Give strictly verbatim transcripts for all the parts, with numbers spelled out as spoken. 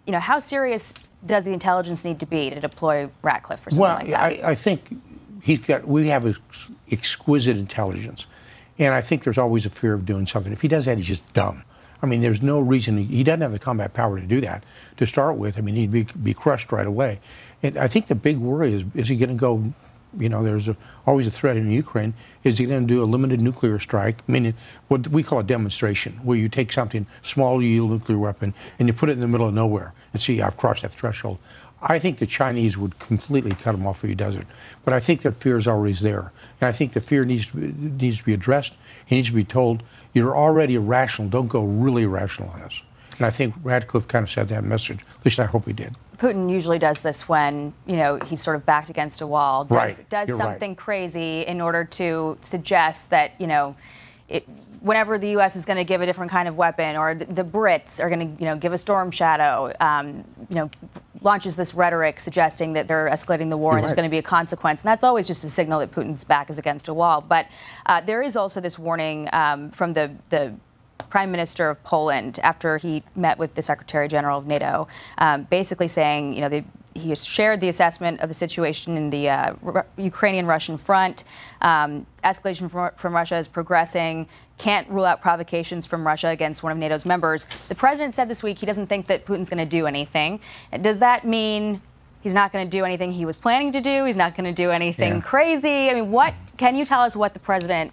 you know, how serious does the intelligence need to be to deploy Ratcliffe or something well, like that? I, I think he's got. We have ex- exquisite intelligence, and I think there's always a fear of doing something. If he does that, he's just dumb. I mean, there's no reason he, he doesn't have the combat power to do that to start with. I mean, he'd be be crushed right away. And I think the big worry is: is he going to go? You know, there's a, always a threat in Ukraine. Is he going to do a limited nuclear strike? Meaning what we call a demonstration, where you take something small, yield nuclear weapon, and you put it in the middle of nowhere and see, I've crossed that threshold. I think the Chinese would completely cut him off if he does it. But I think that fear is always there. And I think the fear needs to be, needs to be addressed. He needs to be told, you're already irrational. Don't go really irrational on us. And I think Ratcliffe kind of said that message. At least I hope he did. Putin usually does this when, you know, he's sort of backed against a wall, does, right. does You're something right. crazy in order to suggest that, you know, it, whenever the U S is going to give a different kind of weapon, or the, the Brits are going to, you know, give a storm shadow, um, you know, launches this rhetoric suggesting that they're escalating the war You're and there's right. going to be a consequence. And that's always just a signal that Putin's back is against a wall. But uh, there is also this warning um, from the, the Prime Minister of Poland after he met with the Secretary General of NATO, um, basically saying, you know, they, he has shared the assessment of the situation in the uh, R- Ukrainian-Russian front. Um, escalation from, from Russia is progressing. Can't rule out provocations from Russia against one of NATO's members. The president said this week he doesn't think that Putin's going to do anything. Does that mean he's not going to do anything he was planning to do? He's not going to do anything Yeah. crazy? I mean, what can you tell us what the president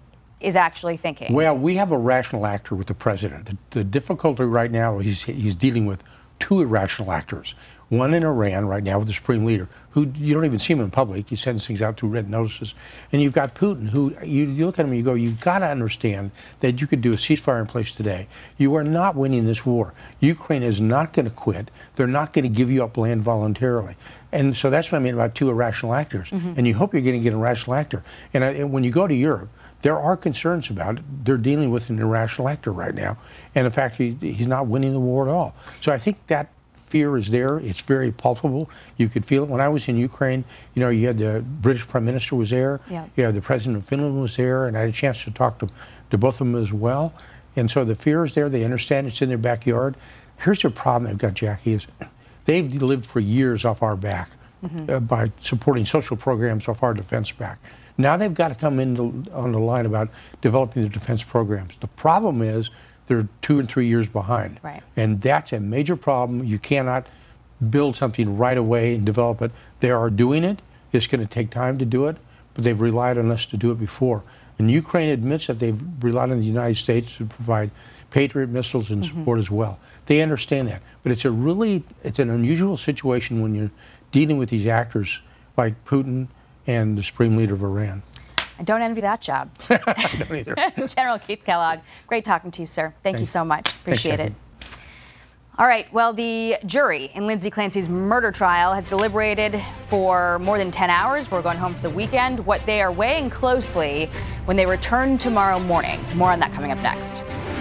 is actually thinking? Well, we have a rational actor with the president. The, the difficulty right now, he's he's dealing with two irrational actors. One in Iran right now with the supreme leader, who you don't even see him in public. He sends things out through written notices. And you've got Putin, who you, you look at him and you go, you've got to understand that you could do a ceasefire in place today. You are not winning this war. Ukraine is not going to quit. They're not going to give you up land voluntarily. And so that's what I mean about two irrational actors. Mm-hmm. And you hope you're going to get an irrational actor. And, I, and when you go to Europe, there are concerns about it. They're dealing with an irrational actor right now. And in fact, he, he's not winning the war at all. So I think that fear is there. It's very palpable. You could feel it. When I was in Ukraine, you know, you had the British Prime Minister was there. Yeah. You had the President of Finland was there. And I had a chance to talk to, to both of them as well. And so the fear is there. They understand it's in their backyard. Here's the problem they've got, Jackie, is they've lived for years off our back mm-hmm. uh, by supporting social programs off our defense back. Now they've got to come in on the line about developing the defense programs. The problem is they're two and three years behind. Right. And that's a major problem. You cannot build something right away and develop it. They are doing it. It's going to take time to do it, but they've relied on us to do it before. And Ukraine admits that they've relied on the United States to provide Patriot missiles and mm-hmm. support as well. They understand that. But it's a really, it's an unusual situation when you're dealing with these actors like Putin and the Supreme Leader of Iran. I don't envy that job. I don't either. General Keith Kellogg, great talking to you, sir. Thank Thanks. you so much. Appreciate Thanks, it. All right, well, the jury in Lindsay Clancy's murder trial has deliberated for more than ten hours. We're going home for the weekend. What they are weighing closely when they return tomorrow morning. More on that coming up next.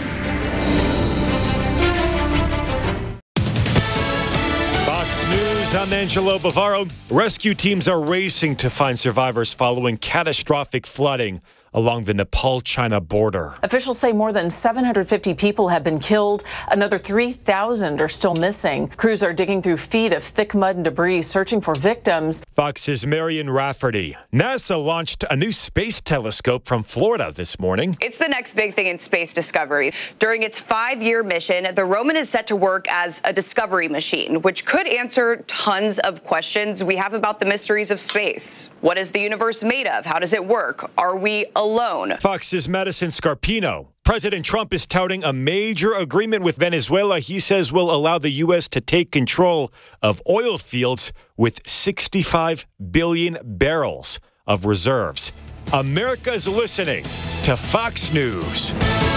Fox News, I'm Angelo Bavaro. Rescue teams are racing to find survivors following catastrophic flooding along the Nepal-China border. Officials say more than seven hundred fifty people have been killed. Another three thousand are still missing. Crews are digging through feet of thick mud and debris, searching for victims. Fox's Marion Rafferty. NASA launched a new space telescope from Florida this morning. It's the next big thing in space discovery. During its five-year mission, the Roman is set to work as a discovery machine, which could answer tons of questions we have about the mysteries of space. What is the universe made of? How does it work? Are we alone? Fox's Madison Scarpino. President Trump is touting a major agreement with Venezuela he says will allow the U S to take control of oil fields with sixty-five billion barrels of reserves. America's listening to Fox News.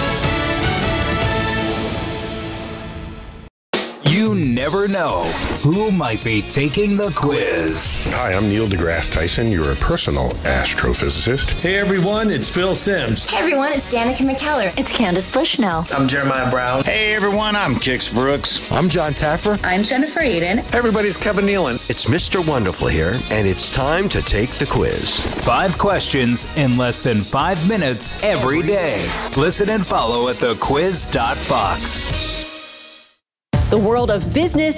You never know who might be taking the quiz. Hi, I'm Neil deGrasse Tyson, your personal astrophysicist. Hey everyone, it's Phil Simms. Hey everyone, it's Danica McKellar. It's Candace Bushnell. I'm Jeremiah Brown. Hey everyone, I'm Kix Brooks. I'm John Taffer. I'm Jennifer Aiden. Hey everybody, it's Kevin Nealon. It's Mister Wonderful here, and it's time to take the quiz. Five questions in less than five minutes every day. Listen and follow at the quiz dot fox. The world of business